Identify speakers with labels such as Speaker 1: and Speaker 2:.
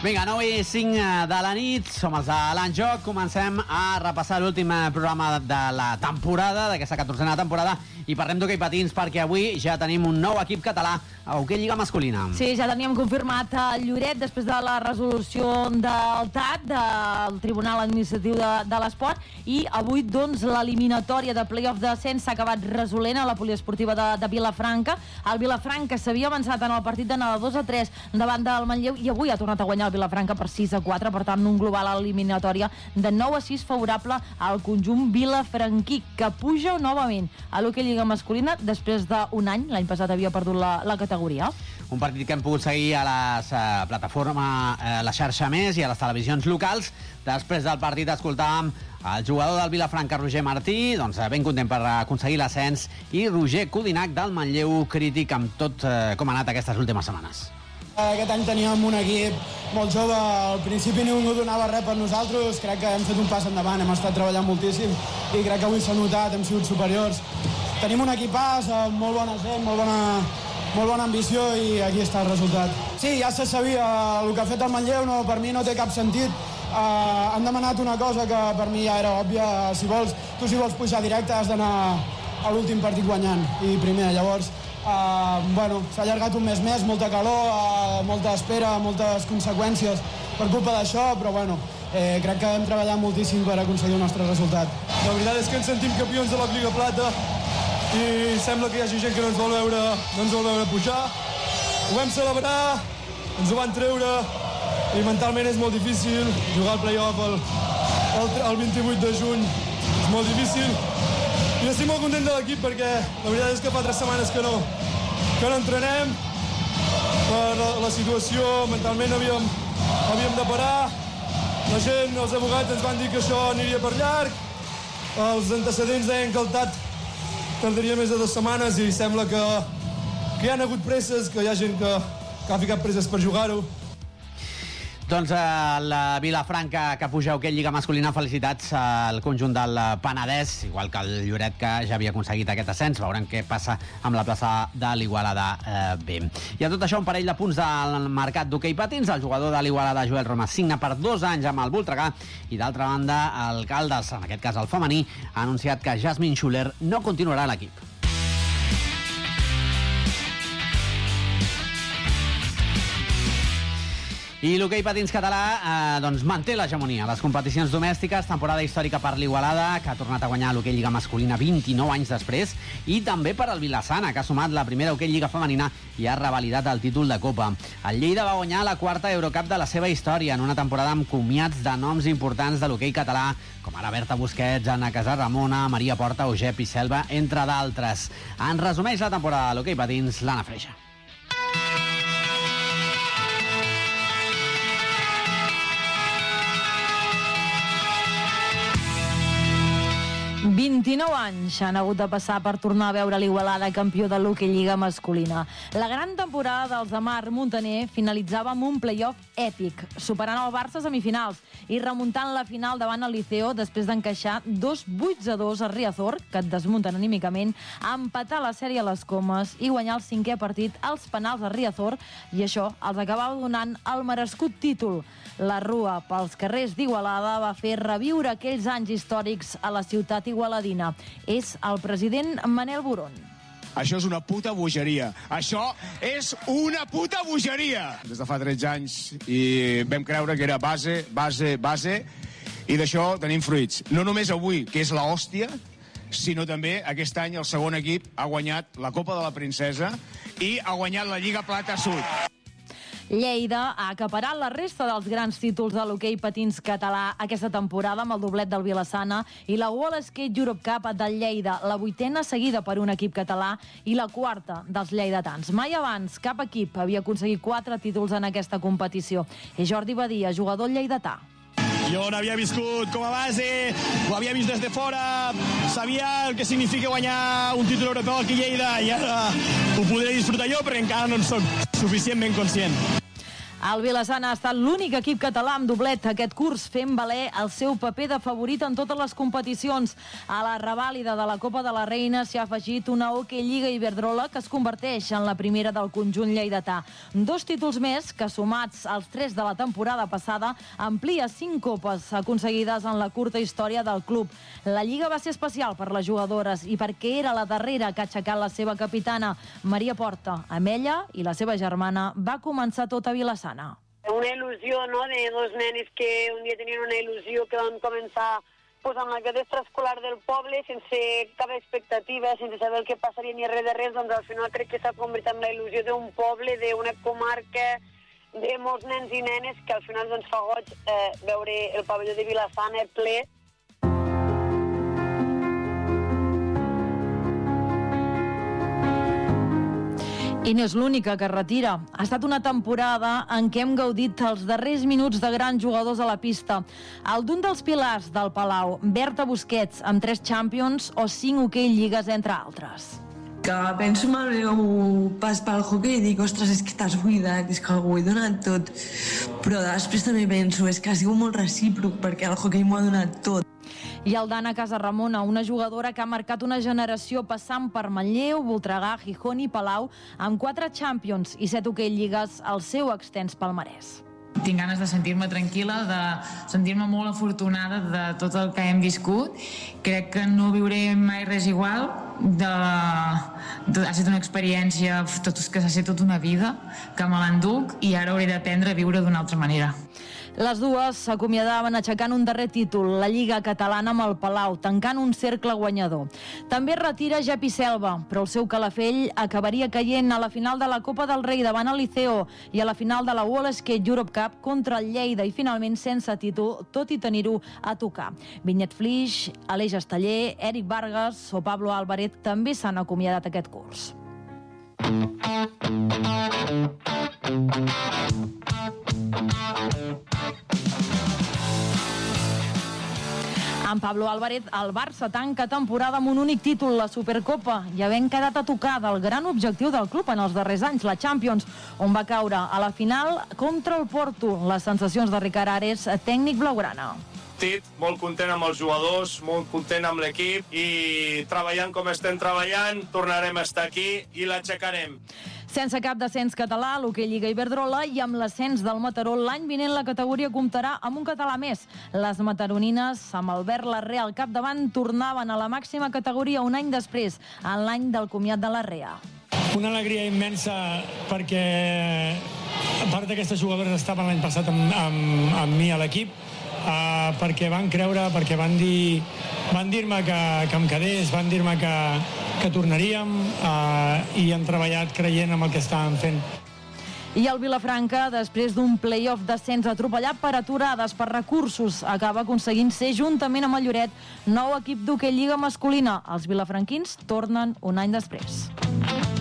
Speaker 1: Vinga, 9:05 de la nit, som els de l'Enjoc. Comencem a repassar l'últim programa de la temporada, d'aquesta 14a temporada, i parlem d'hoquei patins perquè avui ja tenim un nou equip català a hoquei lliga masculina.
Speaker 2: Sí, ja teníem confirmat a Lloret després de la resolució del TAT, del Tribunal Administratiu de l'Esport, i avui doncs l'eliminatòria de play-off d'ascens s'ha acabat resolent a la poliesportiva de Vilafranca. El Vilafranca s'havia avançat en el partit d'anar de 2-3 davant del Manlleu i avui ha tornat a guanyar el Vilafranca per 6-4, per tant un global a l'eliminatòria de 9-6 favorable al conjunt vilafranquí, que puja novament a l'hoquei lliga masculina després d'un any. L'any passat havia perdut la categoria.
Speaker 1: Un partit que hem pogut seguir a les plataformes, la xarxa Més i a les televisions locals. Després del partit escoltàvem el jugador del Vilafranca, Roger Martí, doncs ben content per aconseguir l'ascens, i Roger Codinac del Manlleu, crític amb tot com ha anat aquestes últimes setmanes.
Speaker 3: Aquest any teníem un equip molt jove, al principi ningú donava res per nosaltres, crec que hem fet un pas endavant, hem estat treballant moltíssim i crec que avui s'ha notat, hem sigut superiors. Tenim un equipàs amb molt bona gent, molt bona ambició, i aquí està el resultat. Sí, ja se sabia, el que ha fet el Manlleu per mi no té cap sentit. Han demanat una cosa que per mi ja era òbvia: si vols pujar directe has d'anar a l'últim partit guanyant i primer. Llavors s'ha allargat un mes més, molta calor, molta espera, moltes conseqüències per culpa d'això, però crec que hem treballat moltíssim per aconseguir el nostre resultat.
Speaker 4: La veritat és que ens sentim campions de la Lliga Plata i sembla que hi hagi gent que no ens vol veure pujar. Ho vam celebrar, ens ho van treure, i mentalment és molt difícil jugar al play-off el 28 de juny, és molt difícil. I estic molt content de l'equip perquè la veritat és que fa 3 setmanes que no entrenem per la situació. Mentalment havíem de parar. La gent, els advocats ens van dir que això aniria per llarg. Els antecedents deien que el TAT tardaria més de 2 setmanes i sembla que hi ha hagut presses, que hi ha gent que ha ficat presses per jugar-ho.
Speaker 1: Doncs la Vilafranca, que puja a hoquei lliga masculina, felicitats al conjunt del Penedès, igual que el Lloret, que ja havia aconseguit aquest ascens. Veurem què passa amb la plaça de l'Igualada B. I a tot això, un parell de punts del mercat d'hoquei patins. El jugador de l'Igualada, Joel Roma, signa per 2 anys amb el Voltregà, i d'altra banda el Caldes, en aquest cas el femení, ha anunciat que Jasmine Schuller no continuarà a l'equip. I l'hoquei patins català manté l'hegemonia. Les competicions domèstiques, temporada històrica per l'Igualada, que ha tornat a guanyar l'hoquei lliga masculina 29 anys després, i també per al Vilassana, que ha sumat la primera hoquei lliga femenina i ha revalidat el títol de Copa. El Lleida va guanyar la 4ª Eurocup de la seva història, en una temporada amb comiats de noms importants de l'hoquei català, com ara Berta Busquets, Anna Casarramona, Maria Porta o Gep i Selva, entre d'altres. En resumeix la temporada de l'hoquei patins, l'Anna Freixa.
Speaker 2: 29 anys han hagut de passar per tornar a veure l'Igualada campió de l'hoquei lliga masculina. La gran temporada dels de Marc Montaner finalitzava amb un play-off èpic, superant el Barça a semifinals i remuntant la final davant el Liceo després d'encaixar 2 8-2 a Riazor, que et desmunten anímicament, a empatar la sèrie a les Comes i guanyar el 5è partit als penals a Riazor, i això els acabava donant el merescut títol. La rua pels carrers d'Igualada va fer reviure aquells anys històrics a la ciutat igualadina. És el president Manel Burón.
Speaker 5: Això és una puta bogeria. Això és una puta bogeria! Des de fa 13 anys i vam creure que era base, i d'això tenim fruits. No només avui, que és la hòstia, sinó també aquest any el segon equip ha guanyat la Copa de la Princesa i ha guanyat la Lliga Plata Sud.
Speaker 2: Lleida ha acaparat la resta dels grans títols de l'hoquei patins català aquesta temporada amb el doblet del Vilassana i la World Skate Europe Cup del Lleida, la 8ª seguida per un equip català i la 4ª dels lleidatans. Mai abans cap equip havia aconseguit 4 títols en aquesta competició. És Jordi Badia, jugador lleidatà.
Speaker 6: Jo n'havia viscut com a base, ho havia vist des de fora, sabia el que significa guanyar un títol europeu aquí a Lleida i ara ho podré disfrutar jo perquè encara no en soc suficientment conscient.
Speaker 2: El Vilassana ha estat l'únic equip català amb doblet aquest curs, fent valer el seu paper de favorit en totes les competicions. A la revàlida de la Copa de la Reina s'hi ha afegit una Hockey Lliga Iberdrola que es converteix en la primera del conjunt lleidatà. 2 títols més que, sumats als 3 de la temporada passada, amplia 5 copes aconseguides en la curta història del club. La Lliga va ser especial per les jugadores i perquè era la darrera que ha aixecat la seva capitana, Maria Porta. Amb ella i la seva germana va començar tot a Vilassana.
Speaker 7: Una il·lusió, no?, de 2 nenes que un dia tenien una il·lusió, que van començar amb la cadena extraescolar del poble, sense cap expectativa, sense saber el que passaria ni res de res, doncs al final crec que s'ha convertit en la il·lusió d'un poble, d'una comarca, de molts nens i nenes, que al final doncs, fa goig veure el pavelló de Vilassana ple.
Speaker 2: I no és l'única que es retira. Ha estat una temporada en què hem gaudit els darrers minuts de grans jugadors a la pista. El d'un dels pilars del Palau, Berta Busquets, amb 3 Champions o 5 Hockey Lligues, entre altres.
Speaker 8: Que penso en el meu pas pel hockey i dic, ostres, és que t'has buidat, és que ho he donat tot. Però després també penso, és que ha sigut molt recíproc, perquè el hockey m'ho ha donat tot.
Speaker 2: I el Dana Casarramona, una jugadora que ha marcat una generació passant per Manlleu, Voltregà, Gijón i Palau, amb 4 Champions i 7 Hockey Lligues al seu extens palmarès.
Speaker 9: Tinc ganes de sentir-me tranquil·la, de sentir-me molt afortunada de tot el que hem viscut. Crec que no viuré mai res igual. Ha estat una experiència que s'ha estat tota una vida, que me l'enduc i ara hauré d'aprendre a viure d'una altra manera.
Speaker 2: Les dues s'acomiadaven aixecant un darrer títol, la Lliga Catalana amb el Palau, tancant un cercle guanyador. També retira Jepi Selva, però el seu Calafell acabaria caient a la final de la Copa del Rei davant el Liceo i a la final de la World Skate Europe Cup contra el Lleida i finalment sense títol, tot i tenir-ho a tocar. Vinyet Flix, Aleix Esteller, Eric Vargas o Pablo Álvarez també s'han acomiadat aquest curs. En Pablo Álvarez, el Barça tanca temporada amb un únic títol, la Supercopa, i havent quedat a tocar del gran objectiu del club en els darrers anys, la Champions, on va caure a la final contra el Porto. Les sensacions de Ricard Ares, tècnic blaugrana.
Speaker 10: Molt content amb els jugadors, molt content amb l'equip i treballant com estem treballant, tornarem a estar aquí i l'aixecarem.
Speaker 2: Sense cap descens català, l'Hockey Lliga Iberdrola i amb l'ascens del Mataró, l'any vinent la categoria comptarà amb un català més. Les mataronines, amb Albert Larrea al capdavant, tornaven a la màxima categoria un any després, en l'any del comiat de Larrea.
Speaker 3: Una alegria immensa perquè a part d'aquestes jugadores estaven l'any passat amb mi a l'equip, perquè van creure, perquè van dir-me que em quedés, van dir-me que tornaríem i han treballat creient en el que estàvem fent.
Speaker 2: I el Vilafranca, després d'un play-off d'ascens atropellat per aturades, per recursos, acaba aconseguint ser, juntament amb el Lloret, nou equip d'Hockey Lliga masculina. Els vilafranquins tornen un any després.